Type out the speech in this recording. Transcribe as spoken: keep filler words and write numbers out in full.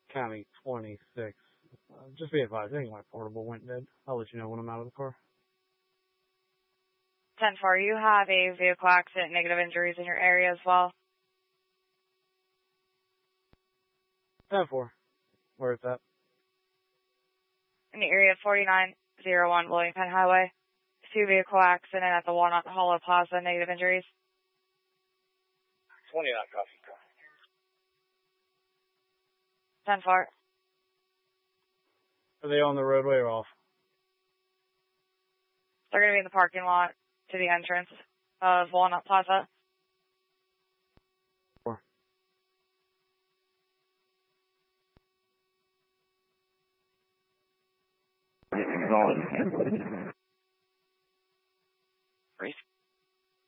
County twenty-six. Uh, just be advised, I think my portable went dead. I'll let you know when I'm out of the car. ten four, you have a vehicle accident, negative injuries in your area as well. ten four. Where is that? In the area of forty-nine oh one William Penn Highway. Two vehicle accident at the Walnut Hollow Plaza, negative injuries. twenty-nine coffee. ten four. Are they on the roadway or off? They're going to be in the parking lot to the entrance of Walnut Plaza. Four. Race